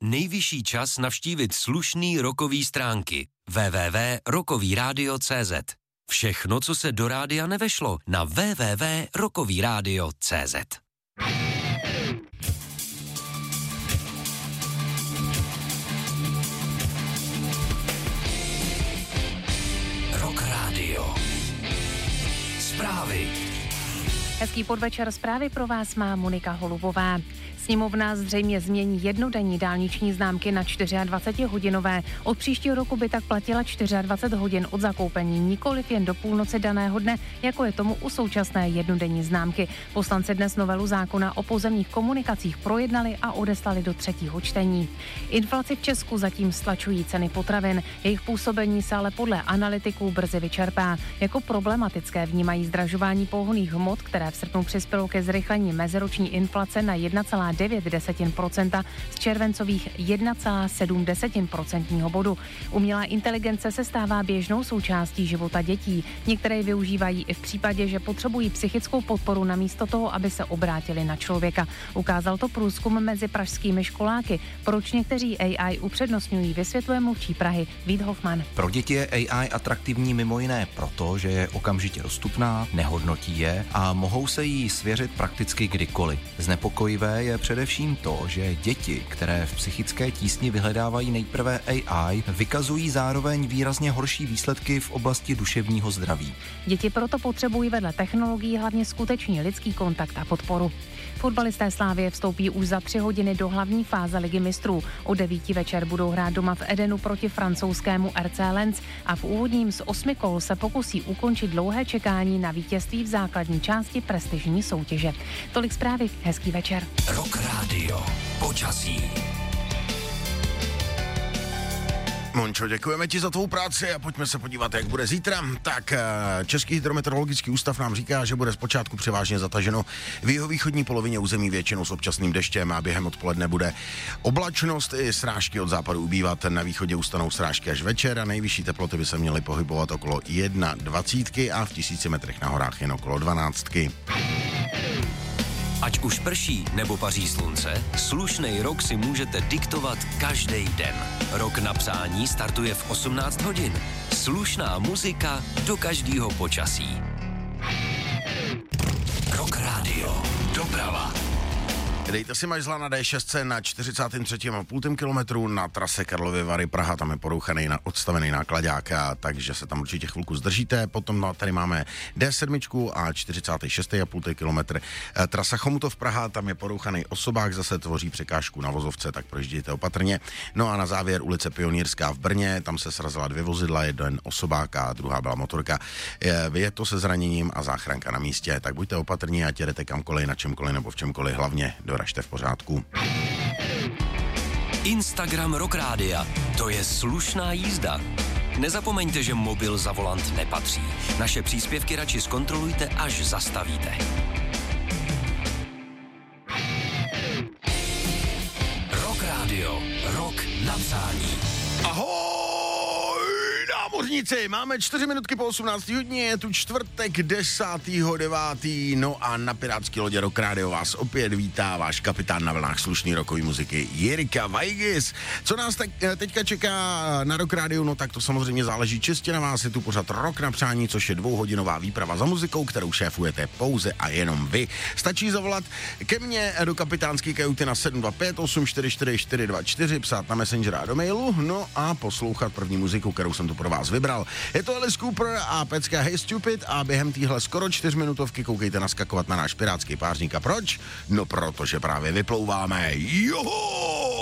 nejvyšší čas navštívit slušný rockový stránky www.rockovyradio.cz. Všechno, co se do rádia nevešlo, na www.rockovyradio.cz. Rock Radio. Zprávy. Hezký podvečer, zprávy pro vás má Monika Holubová. Sněmovna zřejmě změní jednodenní dálniční známky na 24-hodinové. Od příštího roku by tak platila 24 hodin od zakoupení, nikoliv jen do půlnoci daného dne, jako je tomu u současné jednodenní známky. Poslanci dnes novelu zákona o pozemních komunikacích projednali a odeslali do třetího čtení. Inflaci v Česku zatím stlačují ceny potravin. Jejich působení se ale podle analytiků brzy vyčerpá. Jako problematické vnímají zdražování pohonných hmot, které v srpnu přispělo ke zrychlení meziroční inflace na 1,9% z červencových 1,7% bodu. Umělá inteligence se stává běžnou součástí života dětí. Některé využívají i v případě, že potřebují psychickou podporu namísto toho, aby se obrátili na člověka. Ukázal to průzkum mezi pražskými školáky. Proč někteří AI upřednostňují, vysvětluje mluvčí Prahy Vít Hofman. Pro děti je AI atraktivní mimo jiné proto, že je okamžitě dostupná, nehodnotí je a mohou se jí svěřit prakticky kdykoliv. Znepokojivé je především to, že děti, které v psychické tísni vyhledávají nejprve AI, vykazují zároveň výrazně horší výsledky v oblasti duševního zdraví. Děti proto potřebují vedle technologií hlavně skutečný lidský kontakt a podporu. Fotbalisté Slavie vstoupí už za 3 hodiny do hlavní fáze Ligy mistrů. O 9 večer budou hrát doma v Edenu proti francouzskému RC Lens a v úvodním z 8 kol se pokusí ukončit dlouhé čekání na vítězství v základní části prestižní soutěže. Tolik zprávy, hezký večer. Rock Radio. Počasí. Mončo, děkujeme ti za tvou práci a pojďme se podívat, jak bude zítra. Tak Český hydrometeorologický ústav nám říká, že bude zpočátku převážně zataženo v jihovýchodní polovině území většinou s občasným deštěm a během odpoledne bude oblačnost i srážky od západu ubývat. Na východě ustanou srážky až večer a nejvyšší teploty by se měly pohybovat okolo 21 a v 1000 metrech na horách jen okolo 12. Ať už prší nebo paří slunce, slušnej rok si můžete diktovat každý den. Rok na přání startuje v 18 hodin. Slušná muzika do každého počasí. Rock Radio. Doprava. Dejte si majzla na D6 na 43,5 kilometru na trase Karlovy Vary Praha, tam je porouchaný na odstavený nákladák, takže se tam určitě chvilku zdržíte. Potom tady máme D7 a 46,5 kilometr. Trasa Chomutov Praha, tam je porouchaný osobák, zase tvoří překážku na vozovce, tak projíždějte opatrně. No a na závěr ulice Pionýrská v Brně, tam se srazila 2 vozidla, jeden osobák a druhá byla motorka. Je to se zraněním a záchranka na místě, tak buďte opatrní a jedete kamkoliv, na čemkoliv nebo v čemkoliv, hlavně doražte v pořádku. Instagram Rock Rádia. To je slušná jízda. Nezapomeňte, že mobil za volant nepatří. Naše příspěvky radši zkontrolujte, až zastavíte. Rock Radio. Rock na přání. Ahoj, námořníci, máme 4 minutky po 18 hodině, je tu čtvrtek 10.9. No a na pirátský lodě Rock Radio vás opět vítá váš kapitán na vlnách slušný rockový muziky Jirka Vajgis. Co nás teďka čeká na Rock Radio, no tak to samozřejmě záleží čistě na vás, je tu pořád Rock na přání, což je 2hodinová výprava za muzikou, kterou šéfujete pouze a jenom vy. Stačí zavolat ke mně do kapitánské kajuty na 725 844 424, psát na Messenger a do mailu, no a poslouchat první muziku, kterou jsem tu pro vás vybral. Je to Alice Cooper a pecka Hey Stupid a během téhle skoro 4minutovky koukejte naskakovat na náš pirátský pářník. A proč? No protože právě vyplouváme. Joho!